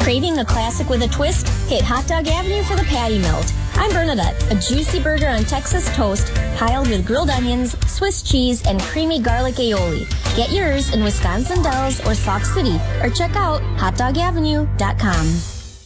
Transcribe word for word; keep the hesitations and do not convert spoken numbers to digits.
Craving a classic with a twist? Hit Hot Dog Avenue for the Patty Melt. I'm Bernadette, a juicy burger on Texas toast, piled with grilled onions, Swiss cheese, and creamy garlic aioli. Get yours in Wisconsin Dells or Sauk City, or check out hot dog avenue dot com.